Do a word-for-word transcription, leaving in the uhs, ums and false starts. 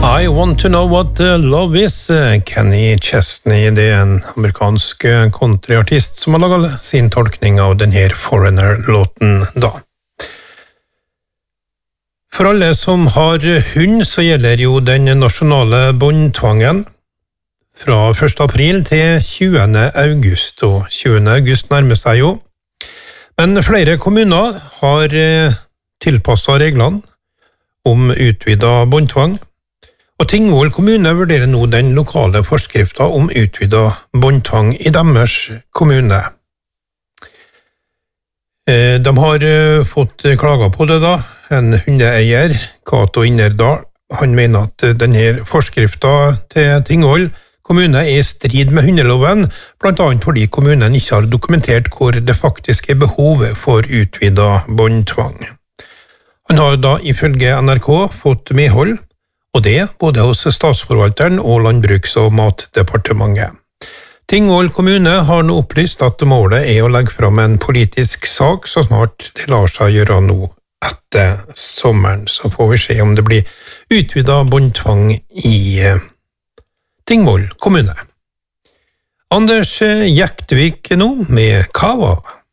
I Want To Know What Love Is. Kenny Chesney, det er en amerikansk countryartist som har laget sin tolkning av denne Foreigner-låten da. For alle som har hund, så gjelder jo den nasjonale båndtvangen fra første april til tjuende august, og tjuende august nærmer seg jo. Men flere kommuner har tilpasset reglene om utvidet båndtvang, og Tingvoll kommune vurderer nå den lokale forskriften om utvidet båndtvang i deres kommune. De har fått klager på det da. En hundeeier, Kato Innerdal, han mener at denne forskriften til Tingvoll kommune er i strid med hundeloven, blant annet fordi kommunen ikke har dokumentert hvor det faktisk er behov for utvidet båndtvang. Han har da ifølge N R K fått medhold, og det både hos statsforvalteren og Landbruks- og matdepartementet. Tingvoll kommune har nå opplyst at målet er å legge fram en politisk sak så snart det lar seg gjøre nå etter sommeren. Så får vi se om det blir utvidet båndtvang i Tingvoll kommune. Anders Jektvik nå med Kava.